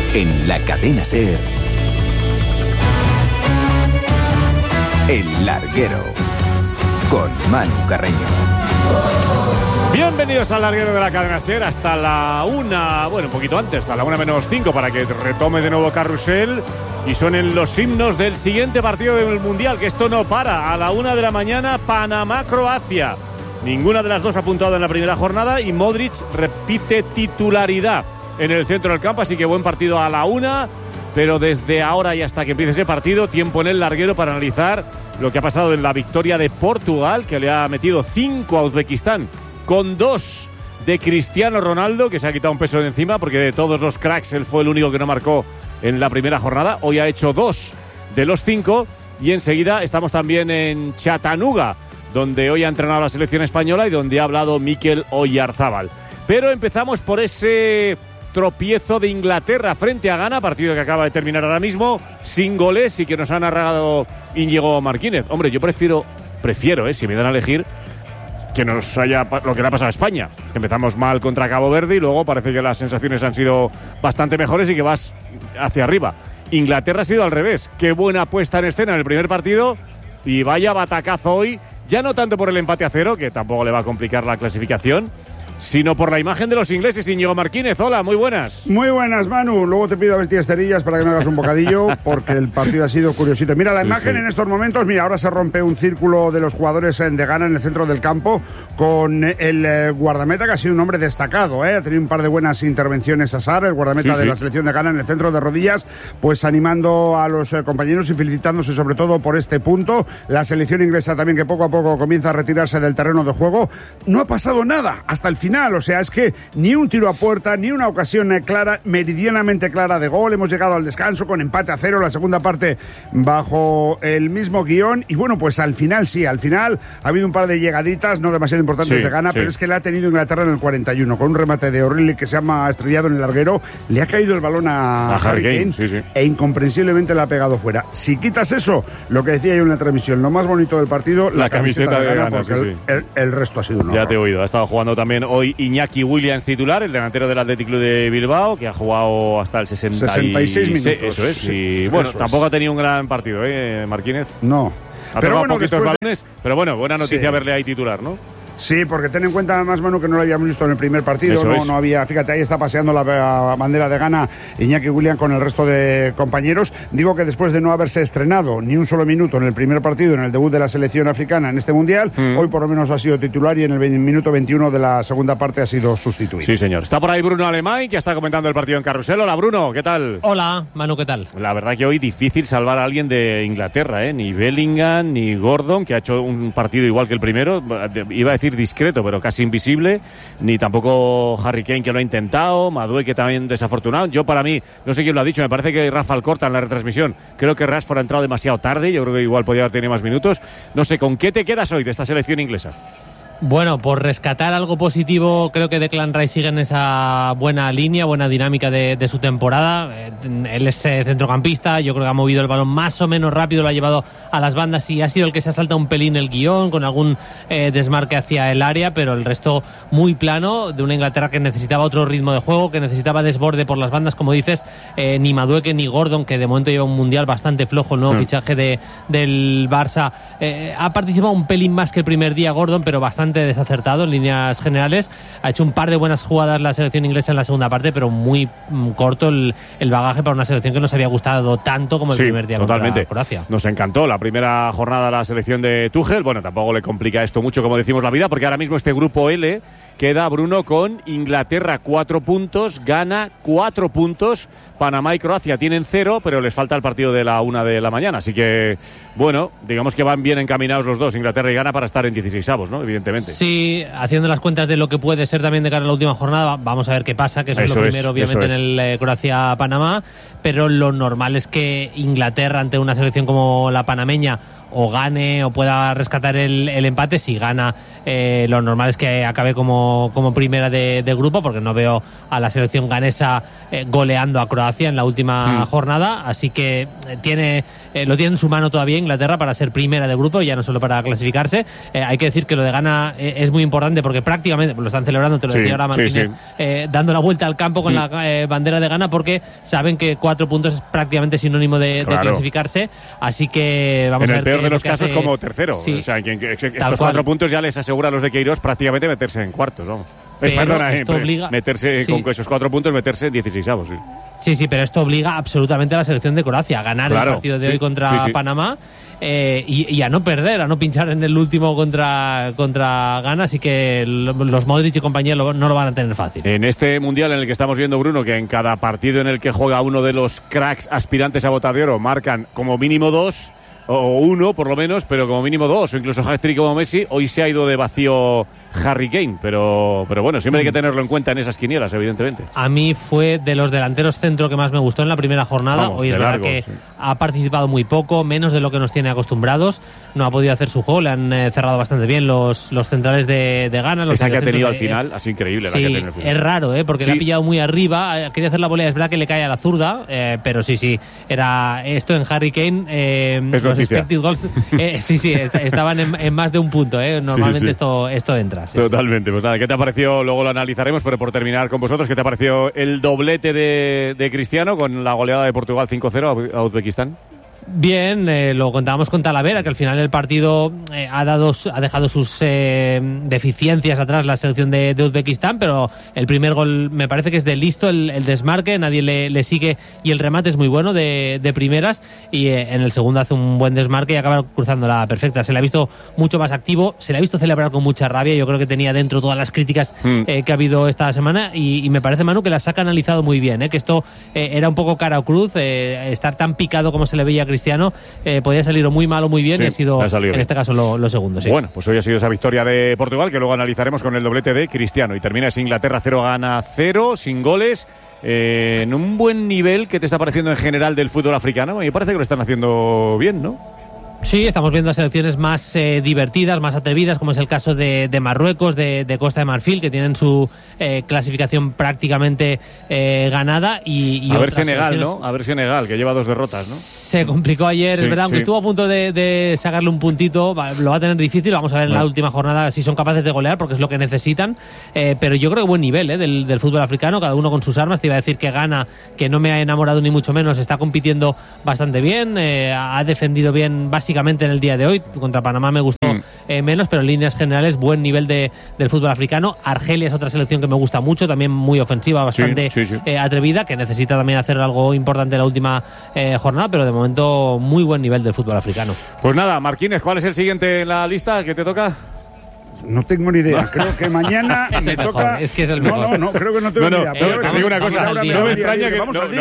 En la cadena SER, El Larguero, con Manu Carreño. Bienvenidos al Larguero de la cadena SER hasta la 1, bueno, un poquito antes, hasta la 1:05, para que retome de nuevo Carrusel y suenen los himnos del siguiente partido del Mundial, que esto no para. A la 1 de la mañana, Panamá-Croacia. Ninguna de las dos ha apuntado en la primera jornada y Modric repite titularidad en el centro del campo, así que buen partido a la 1, pero desde ahora y hasta que empiece ese partido, tiempo en el Larguero para analizar lo que ha pasado en la victoria de Portugal, que le ha metido 5 a Uzbekistán, con 2 de Cristiano Ronaldo, que se ha quitado un peso de encima, porque de todos los cracks él fue el único que no marcó en la primera jornada. Hoy ha hecho 2 de los 5, y enseguida estamos también en Chattanooga, donde hoy ha entrenado la selección española y donde ha hablado Mikel Oyarzábal. Pero empezamos por ese tropiezo de Inglaterra frente a Ghana, partido que acaba de terminar ahora mismo, sin goles, y que nos ha narrado Íñigo Martínez. Hombre, yo prefiero, si me dan a elegir, que nos haya lo que le ha pasado a España. Empezamos mal contra Cabo Verde y luego parece que las sensaciones han sido bastante mejores y que vas hacia arriba. Inglaterra ha sido al revés. Qué buena puesta en escena en el primer partido y vaya batacazo hoy, ya no tanto por el empate a 0, que tampoco le va a complicar la clasificación, sino por la imagen de los ingleses. Íñigo Martínez, hola, muy buenas. Muy buenas, Manu. Luego te pido a ver esterillas para que me hagas un bocadillo, porque el partido ha sido curiosito. Mira la imagen en estos momentos. Mira, ahora se rompe un círculo de los jugadores de Ghana en el centro del campo, con el guardameta, que ha sido un hombre destacado, ha tenido un par de buenas intervenciones. Asar, el guardameta de la selección de Ghana, en el centro de rodillas, pues animando a los compañeros y felicitándose sobre todo por este punto. La selección inglesa también, que poco a poco comienza a retirarse del terreno de juego. No ha pasado nada hasta el final. O sea, es que ni un tiro a puerta, ni una ocasión clara, meridianamente clara de gol. Hemos llegado al descanso con empate a 0, la segunda parte bajo el mismo guión. Y bueno, pues al final ha habido un par de llegaditas, no demasiado importantes de Ghana, pero es que la ha tenido Inglaterra en el 41, con un remate de O'Reilly que se ha estrellado en el larguero. Le ha caído el balón a Harry Kane, e incomprensiblemente le ha pegado fuera. Si quitas eso, lo que decía yo en la transmisión, lo más bonito del partido, la camiseta de Ghana, porque el resto ha sido un horror. Ya te he oído, ha estado jugando también hoy Iñaki Williams titular, el delantero del Athletic Club de Bilbao, que ha jugado hasta el 66 minutos. Eso es. Y bueno, tampoco ha tenido un gran partido, Martínez. No. Ha tomado poquitos balones, pero bueno, buena noticia verle ahí titular, ¿no? Sí, porque ten en cuenta además, Manu, que no lo habíamos visto en el primer partido. No había, fíjate, ahí está paseando la bandera de Ghana Iñaki Williams con el resto de compañeros. Digo que después de no haberse estrenado ni un solo minuto en el primer partido, en el debut de la selección africana en este Mundial, hoy por lo menos ha sido titular y en el minuto 21 de la segunda parte ha sido sustituido. Sí, señor. Está por ahí Bruno Alemán, que está comentando el partido en Carrusel. Hola, Bruno, ¿qué tal? Hola, Manu, ¿qué tal? La verdad que hoy difícil salvar a alguien de Inglaterra, ni Bellingham, ni Gordon, que ha hecho un partido igual que el primero. Iba a decir discreto, pero casi invisible, ni tampoco Harry Kane, que lo ha intentado, Madueke también desafortunado. Yo, para mí, no sé quién lo ha dicho, me parece que Rafa Alcorta en la retransmisión, creo que Rashford ha entrado demasiado tarde, yo creo que igual podía haber tenido más minutos. No sé, ¿con qué te quedas hoy de esta selección inglesa? Bueno, por rescatar algo positivo, creo que Declan Rice sigue en esa buena línea, buena dinámica de su temporada. Él es centrocampista, yo creo que ha movido el balón más o menos rápido, lo ha llevado a las bandas y ha sido el que se ha saltado un pelín el guión, con algún desmarque hacia el área, pero el resto muy plano, de una Inglaterra que necesitaba otro ritmo de juego, que necesitaba desborde por las bandas, como dices. Ni Madueke ni Gordon, que de momento lleva un mundial bastante flojo, el nuevo fichaje del Barça. Ha participado un pelín más que el primer día Gordon, pero bastante desacertado en líneas generales. Ha hecho un par de buenas jugadas la selección inglesa en la segunda parte, pero muy corto el bagaje para una selección que nos había gustado tanto como el primer día contra Croacia. Nos encantó la primera jornada la selección de Tuchel. Bueno, tampoco le complica esto mucho, como decimos, la vida, porque ahora mismo este grupo L queda, Bruno, con Inglaterra 4 puntos, Ghana 4 puntos, Panamá y Croacia tienen 0, pero les falta el partido de la 1 de la mañana. Así que, bueno, digamos que van bien encaminados los dos, Inglaterra y Ghana, para estar en 16avos, ¿no? Evidentemente. Sí, haciendo las cuentas de lo que puede ser también de cara a la última jornada, vamos a ver qué pasa, que eso es lo primero, obviamente, en el Croacia-Panamá, pero lo normal es que Inglaterra, ante una selección como la panameña, o gane o pueda rescatar el empate. Si gana, lo normal es que acabe como primera de grupo, porque no veo a la selección ganesa goleando a Croacia en la última jornada, así que lo tiene en su mano todavía Inglaterra para ser primera de grupo, ya no solo para clasificarse. Hay que decir que lo de Ghana es muy importante, porque prácticamente lo están celebrando, te lo decía ahora Martínez, dando la vuelta al campo con la bandera de Ghana, porque saben que 4 puntos es prácticamente sinónimo de clasificarse, así que vamos a ver. En el peor de los casos, como tercero. O sea, estos 4 puntos ya les asegura a los de Queiroz prácticamente meterse en cuartos, vamos. Meterse con esos 4 puntos, meterse en 16avos. Sí, pero esto obliga absolutamente a la selección de Croacia a ganar el partido de hoy contra Panamá y a no perder, a no pinchar en el último contra Ghana, así que los Modric y compañía no lo van a tener fácil. En este Mundial en el que estamos viendo, Bruno, que en cada partido en el que juega uno de los cracks aspirantes a Bota de Oro marcan como mínimo 2, o 1 por lo menos, pero como mínimo 2, o incluso hat-trick como Messi. Hoy se ha ido de vacío Harry Kane, pero bueno, siempre hay que tenerlo en cuenta en esas quinielas, evidentemente. A mí fue de los delanteros centro que más me gustó en la primera jornada. Hoy es verdad que ha participado muy poco, menos de lo que nos tiene acostumbrados, no ha podido hacer su juego, le han cerrado bastante bien los centrales de Ghana. Esa que ha tenido al final, así increíble. Sí, la que ha tenido al final. Es raro, porque le ha pillado muy arriba, quería hacer la volea, es verdad que le cae a la zurda, pero sí, era esto en Harry Kane, los expected goals, estaban en más de un punto, normalmente esto entra. Totalmente, pues nada, ¿qué te ha parecido? Luego lo analizaremos, pero por terminar con vosotros, ¿qué te ha parecido el doblete de Cristiano con la goleada de Portugal 5-0 a Uzbekistán? Bien, lo contábamos con Talavera, que al final del partido ha dejado sus deficiencias atrás la selección de Uzbekistán, pero el primer gol me parece que es de listo, el desmarque, nadie le sigue y el remate es muy bueno de primeras, y en el segundo hace un buen desmarque y acaba cruzando la perfecta. Se le ha visto mucho más activo, se le ha visto celebrar con mucha rabia. Yo creo que tenía dentro todas las críticas que ha habido esta semana, y me parece, Manu, que las ha canalizado muy bien, que esto era un poco cara o cruz, estar tan picado como se le veía a Cristiano, podía salir o muy mal o muy bien, y ha sido en este caso lo segundo. Sí. Bueno, pues hoy ha sido esa victoria de Portugal, que luego analizaremos con el doblete de Cristiano, y termina ese Inglaterra 0, Ghana 0, sin goles, en un buen nivel. ¿Qué te está pareciendo en general del fútbol africano? Me parece que lo están haciendo bien, ¿no? Sí, estamos viendo selecciones más divertidas, más atrevidas, como es el caso de Marruecos, de Costa de Marfil, que tienen su clasificación prácticamente ganada. Y a ver Senegal, ¿no? A ver Senegal, que lleva 2 derrotas, ¿no? Se complicó ayer, es verdad, aunque estuvo a punto de sacarle un puntito, lo va a tener difícil. Vamos a ver en la última jornada si son capaces de golear, porque es lo que necesitan. Pero yo creo que buen nivel del fútbol africano, cada uno con sus armas. Te iba a decir que Ghana, que no me ha enamorado ni mucho menos, está compitiendo bastante bien, ha defendido bien básicamente en el día de hoy. Contra Panamá me gustó menos, pero en líneas generales buen nivel del fútbol africano. Argelia es otra selección que me gusta mucho, también muy ofensiva, bastante atrevida, que necesita también hacer algo importante en la última jornada, pero de momento muy buen nivel del fútbol africano. Pues nada, Marquínez, ¿cuál es el siguiente en la lista que te toca? No tengo ni idea. Creo que mañana me toca. Es que es el mejor. No, creo que no tengo ni idea. Pero te digo una cosa, no me extraña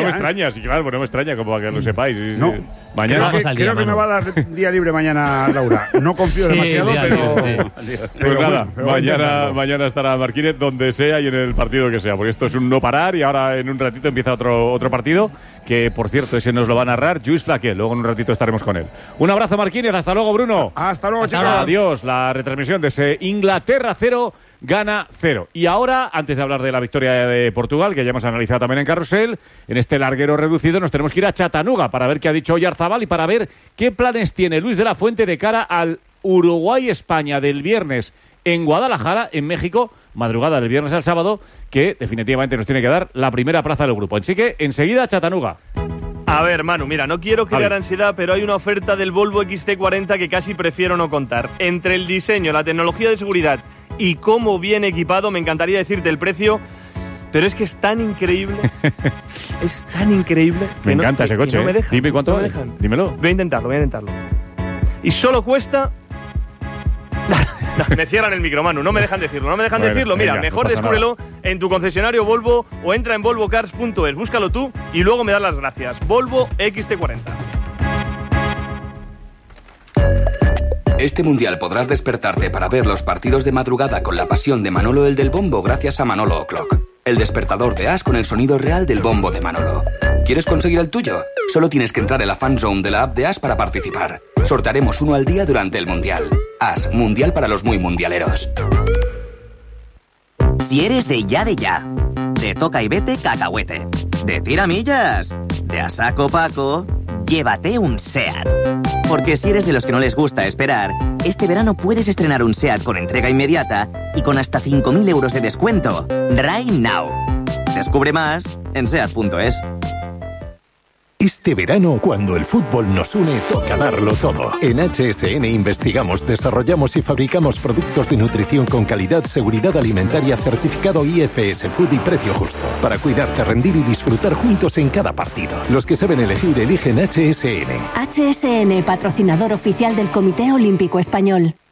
sí, claro, no me extraña, como para que lo sepáis. No. Mañana creo que me va a dar día libre mañana, Laura. No confío demasiado, pero nada, mañana estará Marquínez donde sea y en el partido que sea, porque esto es un no parar, y ahora en un ratito empieza otro partido, que por cierto ese nos lo va a narrar Lluís Flaqué. Luego en un ratito estaremos con él. Un abrazo, Marquínez, hasta luego, Bruno. Hasta luego, chicos. Adiós, la retransmisión de ese Inglaterra 0, Ghana 0. Y ahora, antes de hablar de la victoria de Portugal, que ya hemos analizado también en Carrusel, en este larguero reducido nos tenemos que ir a Chattanooga para ver qué ha dicho Oyarzabal y para ver qué planes tiene Luis de la Fuente de cara al Uruguay-España del viernes en Guadalajara, en México, madrugada del viernes al sábado, que definitivamente nos tiene que dar la primera plaza del grupo. Así que enseguida Chattanooga. A ver, Manu, mira, no quiero crear ansiedad, pero hay una oferta del Volvo XT40 que casi prefiero no contar. Entre el diseño, la tecnología de seguridad y cómo viene equipado, me encantaría decirte el precio, pero es que es tan increíble. Es tan increíble. Me encanta ese coche. No me dejan, dime cuánto vale. Dímelo. Voy a intentarlo. Y solo cuesta... No, me cierran el micro, Manu, no me dejan decirlo. Mira, venga, mejor no descúbrelo en tu concesionario Volvo o entra en volvocars.es, búscalo tú y luego me das las gracias. Volvo XT40. Este mundial podrás despertarte para ver los partidos de madrugada con la pasión de Manolo el del bombo gracias a Manolo O'Clock, el despertador de As con el sonido real del bombo de Manolo. ¿Quieres conseguir el tuyo? Solo tienes que entrar en la fan zone de la app de As para participar. Sortearemos uno al día durante el Mundial. As, Mundial para los muy mundialeros. Si eres de ya, de toca y vete cacahuete, de tiramillas, de a saco Paco, llévate un SEAT. Porque si eres de los que no les gusta esperar, este verano puedes estrenar un SEAT con entrega inmediata y con hasta 5.000 euros de descuento. Right now. Descubre más en SEAT.es. Este verano, cuando el fútbol nos une, toca darlo todo. En HSN investigamos, desarrollamos y fabricamos productos de nutrición con calidad, seguridad alimentaria, certificado IFS Food y precio justo. Para cuidarte, rendir y disfrutar juntos en cada partido. Los que saben elegir, eligen HSN. HSN, patrocinador oficial del Comité Olímpico Español.